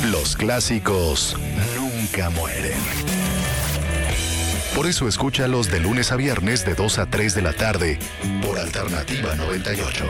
Los clásicos nunca mueren. Por eso escúchalos de lunes a viernes de 2 a 3 de la tarde por Alternativa 98.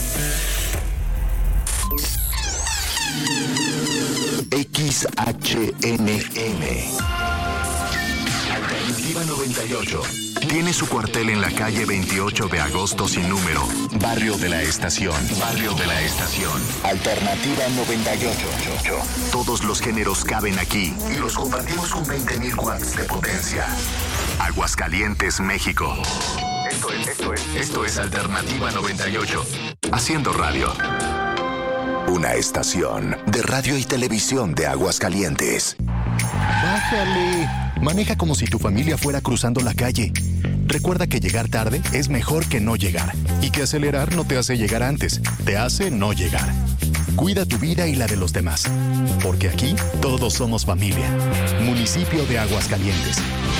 XHNM Alternativa 98 tiene su cuartel en la calle 28 de agosto sin número, Barrio de la Estación. Barrio de la Estación. Alternativa 98. Todos los géneros caben aquí y los compartimos con 20.000 watts de potencia. Aguascalientes, México. Esto es Alternativa 98. Haciendo radio. Una estación de radio y televisión de Aguascalientes. Bájale. Maneja como si tu familia fuera cruzando la calle. Recuerda que llegar tarde es mejor que no llegar. Y que acelerar no te hace llegar antes, te hace no llegar. Cuida tu vida y la de los demás. Porque aquí todos somos familia. Municipio de Aguascalientes.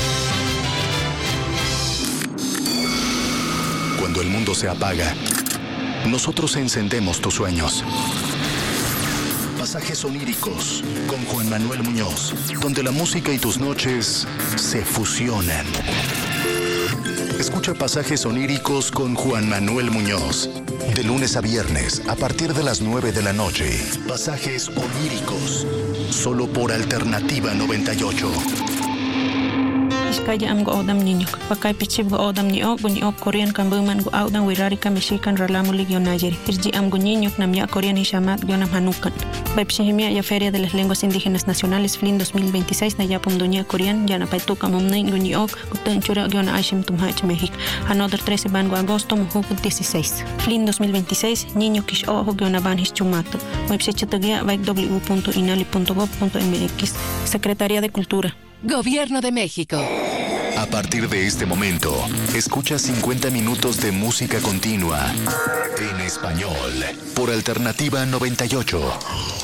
Cuando el mundo se apaga, nosotros encendemos tus sueños. Pasajes oníricos con Juan Manuel Muñoz, donde la música y tus noches se fusionan. Escucha Pasajes oníricos con Juan Manuel Muñoz, de lunes a viernes a partir de las 9 de la noche. Pasajes oníricos, solo por Alternativa 98. Iskaya am go odam ninyok. Pakai pichib go odam niok Korean kambuman go audan wirari kamishikan ralamulig yonayeri. Irji am go ninyok namya Korean hishamat yonam hanukan. Baipshihimia ya Feria de las Lenguas Indígenas Nacionales FLIN 2026 na yapum dunia Korean yana paituka mumnain go niok utanchura yona aishim tumhach México. Another 13 ban go agosto muhuk 16. FLIN 2026 niño kish ojo yona ban hischumato. Baipshechatagia www.inali.gov.mx. Secretaría de Cultura. Gobierno de México. A partir de este momento, escucha 50 minutos de música continua en español por Alternativa 98.